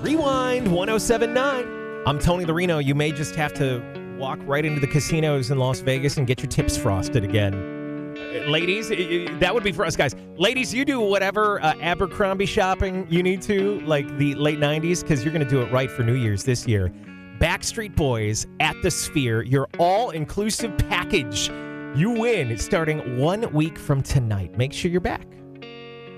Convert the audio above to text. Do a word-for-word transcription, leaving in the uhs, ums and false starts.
Rewind one oh seven point nine. I'm Tony Lorino. You may just have to walk right into the casinos in Las Vegas and get your tips frosted again. Uh, Ladies, that would be for us guys. Ladies, you do whatever uh, Abercrombie shopping you need to, like the late nineties, because you're going to do it right for New Year's this year. Backstreet Boys at the Sphere, your all-inclusive package. You win starting one week from tonight. Make sure you're back.